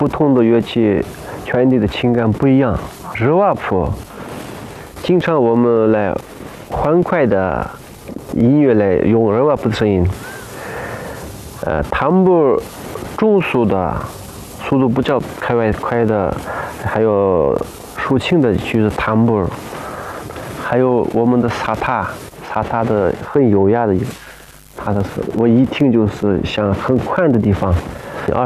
不同的乐器传递的情感不一样。日瓦普，经常我们来欢快的音乐来用日瓦普的声音。坦布中速的，速度比较快的，还有抒情的就是坦布，还有我们的萨塔的很优雅的，它的是我一听就是像很宽的地方。